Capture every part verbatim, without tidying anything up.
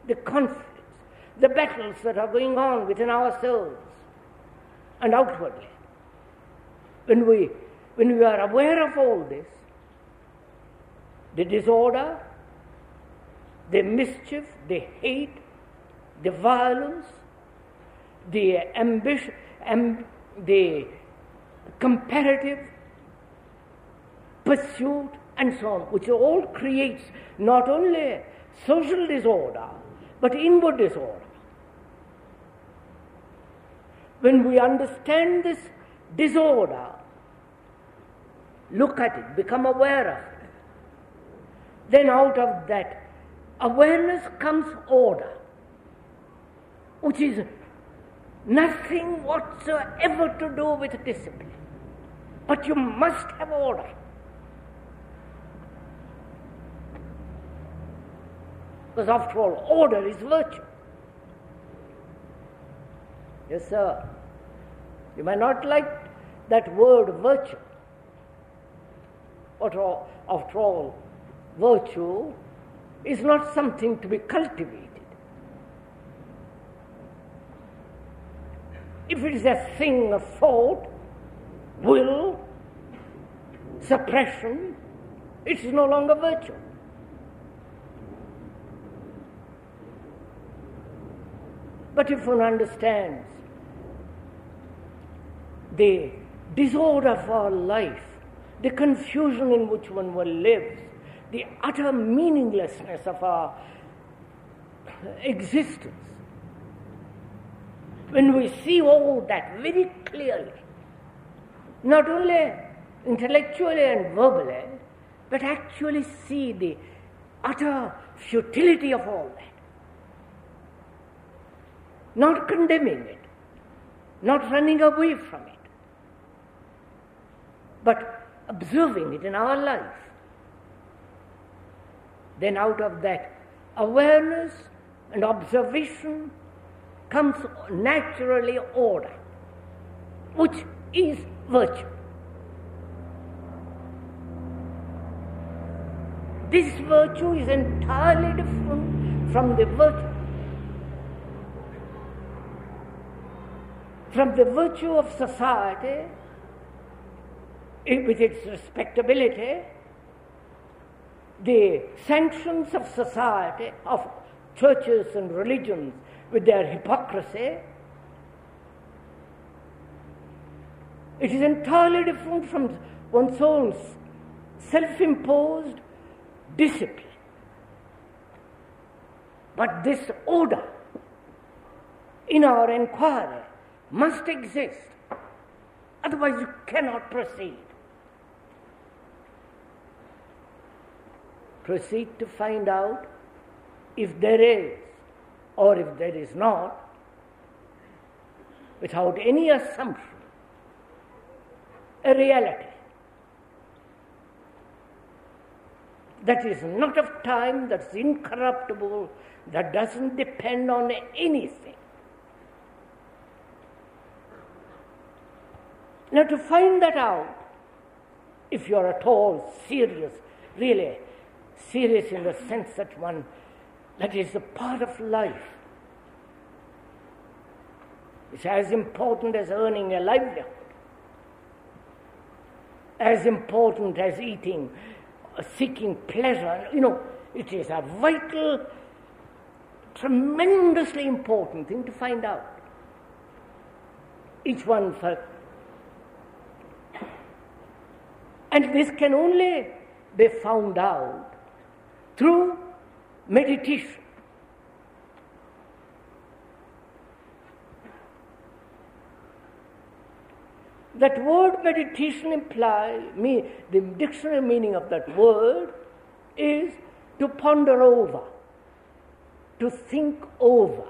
the conflicts, the battles that are going on within ourselves and outwardly. When we, when we are aware of all this, the disorder, the mischief, the hate, the violence, the ambition, amb- the comparative pursuit, and so on, which all creates not only social disorder, but inward disorder. When we understand this disorder, look at it, become aware of it, then out of that awareness comes order, which is nothing whatsoever to do with discipline. But you must have order. Because after all, order is virtue. Yes, sir. You may not like that word virtue. After all, after all, virtue is not something to be cultivated. If it is a thing of thought, will, suppression, it is no longer virtue. But if one understands the disorder of our life, the confusion in which one lives, the utter meaninglessness of our existence, when we see all that very clearly, not only intellectually and verbally, but actually see the utter futility of all that, not condemning it, not running away from it, but observing it in our life, then out of that awareness and observation comes naturally order, which is virtue. This virtue is entirely different from the virtue from the virtue of society with its respectability, the sanctions of society, of churches and religions with their hypocrisy. It is entirely different from one's own self-imposed discipline. But this order in our inquiry must exist, otherwise you cannot proceed. Proceed to find out if there is or if there is not, without any assumption, a reality that is not of time, that's incorruptible, that doesn't depend on anything. Now, to find that out, if you're at all serious, really serious in the sense that one, that is a part of life, it's as important as earning a livelihood, as important as eating, seeking pleasure. You know, it is a vital, tremendously important thing to find out. Each one for. And this can only be found out through meditation. That word meditation implies, me, the dictionary meaning of that word is to ponder over, to think over,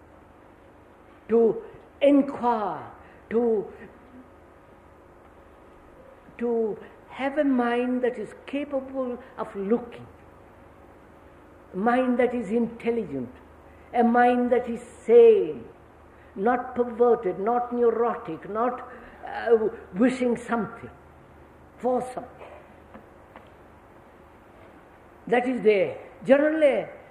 to inquire, to, to have a mind that is capable of looking, a mind that is intelligent, a mind that is sane, not perverted, not neurotic, not uh, wishing something for something. That is the generally